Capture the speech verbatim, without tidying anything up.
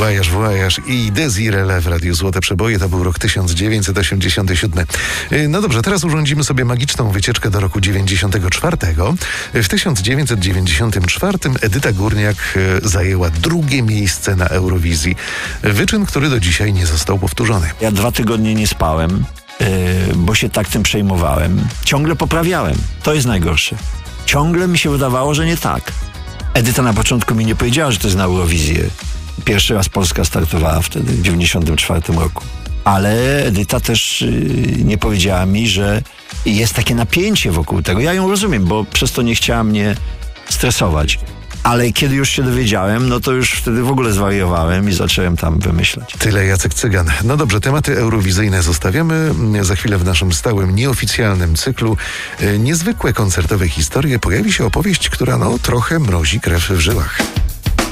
Włajasz, włajasz i Desiree w Radiu Złote Przeboje. To był rok tysiąc dziewięćset osiemdziesiąty siódmy. No dobrze, teraz urządzimy sobie magiczną wycieczkę do roku dziewięćdziesiątego czwartego. W tysiąc dziewięćset dziewięćdziesiątym czwartym Edyta Górniak zajęła drugie miejsce na Eurowizji. Wyczyn, który do dzisiaj nie został powtórzony. Ja dwa tygodnie nie spałem, yy, bo się tak tym przejmowałem. Ciągle poprawiałem. To jest najgorsze. Ciągle mi się wydawało, że nie tak. Edyta na początku mi nie powiedziała, że to jest na Eurowizję. Pierwszy raz Polska startowała wtedy, w dziewięćdziesiątym czwartym roku. Ale Edyta też yy, nie powiedziała mi, że jest takie napięcie wokół tego. Ja ją rozumiem, bo przez to nie chciała mnie stresować. Ale kiedy już się dowiedziałem, no to już wtedy w ogóle zwariowałem i zacząłem tam wymyślać. Tyle Jacek Cygan. No dobrze, tematy eurowizyjne zostawiamy. Za chwilę w naszym stałym, nieoficjalnym cyklu Niezwykłe koncertowe historie pojawi się opowieść, która no trochę mrozi krew w żyłach.